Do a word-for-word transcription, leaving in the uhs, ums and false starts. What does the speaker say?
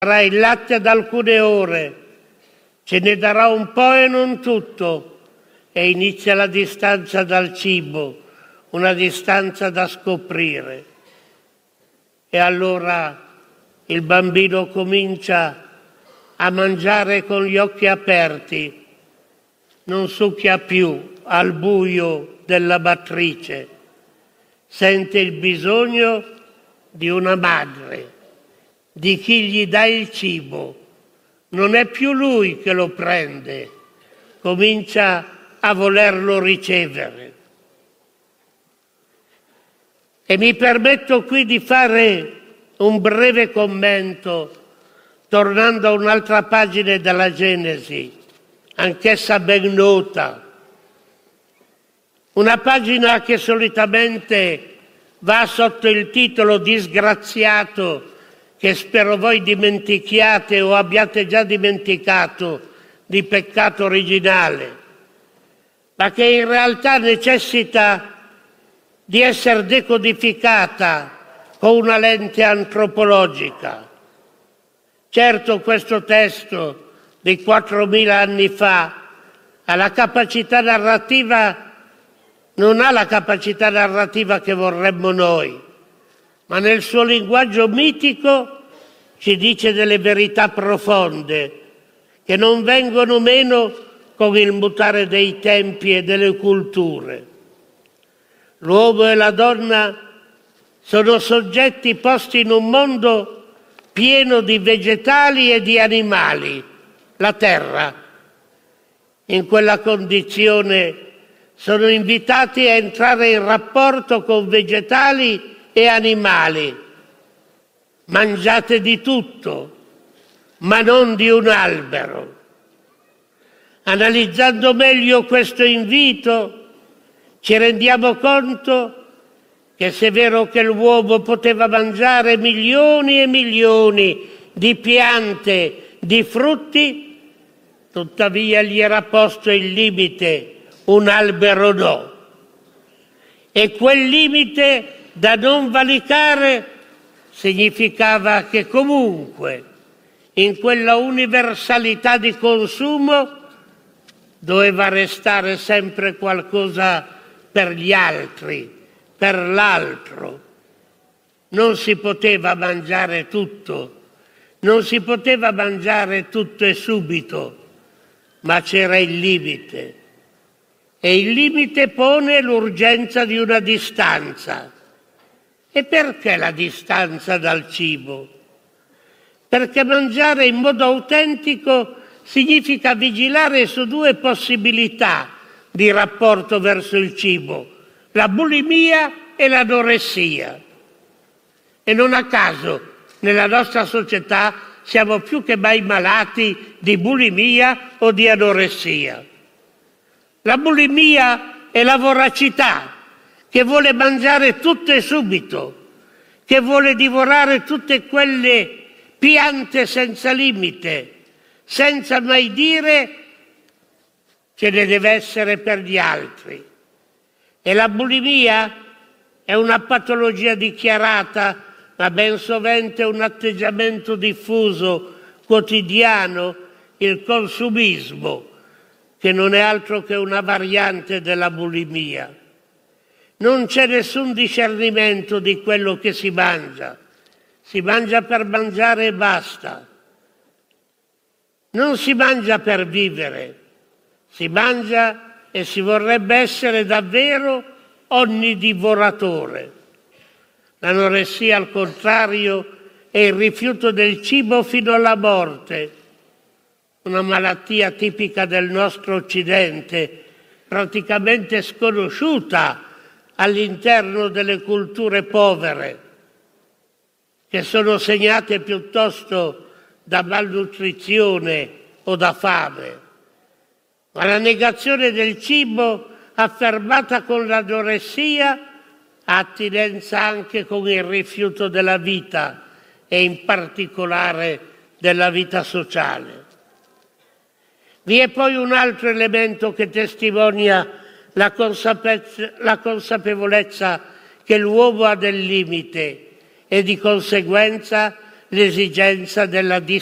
darà il latte ad alcune ore, ce ne darà un po' e non tutto, e inizia la distanza dal cibo, una distanza da scoprire. E allora il bambino comincia a mangiare con gli occhi aperti, non succhia più al buio della matrice, sente il bisogno di una madre, di chi gli dà il cibo. Non è più lui che lo prende, comincia a volerlo ricevere. E mi permetto qui di fare un breve commento, tornando a un'altra pagina della Genesi, anch'essa ben nota. Una pagina che solitamente va sotto il titolo disgraziato, che spero voi dimentichiate o abbiate già dimenticato, di peccato originale, ma che in realtà necessita di essere decodificata con una lente antropologica. Certo, questo testo di quattromila anni fa ha la capacità narrativa, non ha la capacità narrativa che vorremmo noi, ma nel suo linguaggio mitico ci dice delle verità profonde che non vengono meno con il mutare dei tempi e delle culture. L'uomo e la donna sono soggetti posti in un mondo pieno di vegetali e di animali, la terra. In quella condizione sono invitati a entrare in rapporto con vegetali e animali. Mangiate di tutto, ma non di un albero. Analizzando meglio questo invito, ci rendiamo conto che se è vero che l'uomo poteva mangiare milioni e milioni di piante, di frutti, tuttavia gli era posto il limite, un albero no. E quel limite da non valicare significava che comunque in quella universalità di consumo doveva restare sempre qualcosa per gli altri, per l'altro. Non si poteva mangiare tutto, non si poteva mangiare tutto e subito, ma c'era il limite. E il limite pone l'urgenza di una distanza. E perché la distanza dal cibo? Perché mangiare in modo autentico significa vigilare su due possibilità di rapporto verso il cibo, la bulimia e l'anoressia. E non a caso nella nostra società siamo più che mai malati di bulimia o di anoressia. La bulimia è la voracità che vuole mangiare tutto e subito, che vuole divorare tutte quelle piante senza limite, senza mai dire ce ne deve essere per gli altri. E la bulimia è una patologia dichiarata, ma ben sovente un atteggiamento diffuso, quotidiano, il consumismo, che non è altro che una variante della bulimia. Non c'è nessun discernimento di quello che si mangia. Si mangia per mangiare e basta. Non si mangia per vivere. Si mangia e si vorrebbe essere davvero onnidivoratore. L'anoressia, al contrario, è il rifiuto del cibo fino alla morte, una malattia tipica del nostro Occidente, praticamente sconosciuta all'interno delle culture povere, che sono segnate piuttosto da malnutrizione o da fame. Ma la negazione del cibo, affermata con l'anoressia, ha attinenza anche con il rifiuto della vita e in particolare della vita sociale. Vi è poi un altro elemento che testimonia la, consape- la consapevolezza che l'uomo ha del limite e di conseguenza l'esigenza della